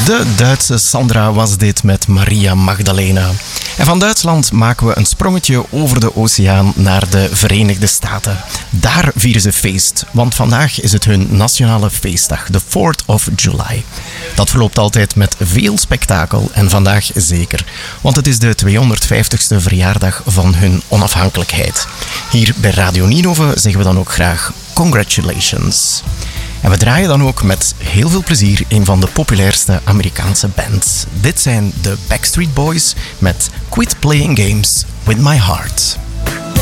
De Duitse Sandra was dit met Maria Magdalena. En van Duitsland maken we een sprongetje over de oceaan naar de Verenigde Staten. Daar vieren ze feest, want vandaag is het hun nationale feestdag, de 4th of July. Dat verloopt altijd met veel spektakel en vandaag zeker, want het is de 250ste verjaardag van hun onafhankelijkheid. Hier bij Radio Ninove zeggen we dan ook graag congratulations. En we draaien dan ook met heel veel plezier een van de populairste Amerikaanse bands. Dit zijn de Backstreet Boys met Quit Playing Games with My Heart.